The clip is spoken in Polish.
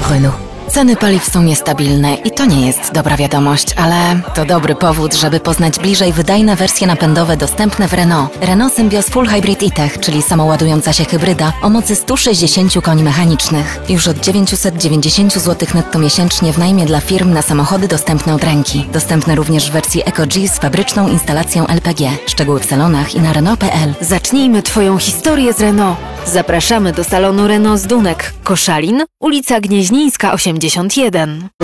Renault. Ceny paliw są niestabilne i to nie jest dobra wiadomość, ale to dobry powód, żeby poznać bliżej wydajne wersje napędowe dostępne w Renault. Renault Symbioz Full Hybrid e-Tech, czyli samoładująca się hybryda o mocy 160 koni mechanicznych. Już od 990 zł netto miesięcznie w najmie dla firm na samochody dostępne od ręki. Dostępne również w wersji Eco-G z fabryczną instalacją LPG. Szczegóły w salonach i na Renault.pl. Zacznijmy Twoją historię z Renault. Zapraszamy do salonu Renault z Dunek, Koszalin, ulica Gnieźnieńska 81.